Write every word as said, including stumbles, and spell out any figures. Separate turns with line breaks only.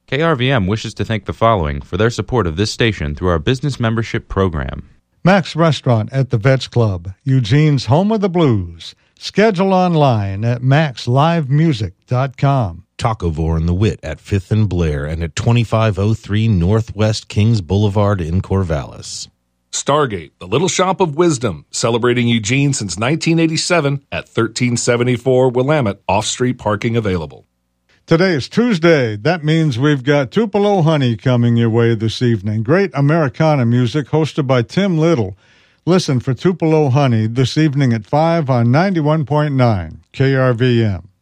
K R V M wishes to thank the following for their support of this station through our business membership program.
Max Restaurant at the Vets Club, Eugene's home of the blues. Schedule online at max live music dot com.
Tacovore and the Wit at fifth and Blair and at twenty-five oh three Northwest Kings Boulevard in Corvallis.
Stargate, the Little Shop of Wisdom, celebrating Eugene since nineteen eighty-seven at thirteen seventy-four Willamette, off-street parking available.
Today is Tuesday. That means we've got Tupelo Honey coming your way this evening. Great Americana music hosted by Tim Little. Listen for Tupelo Honey this evening at five on ninety-one point nine K R V M.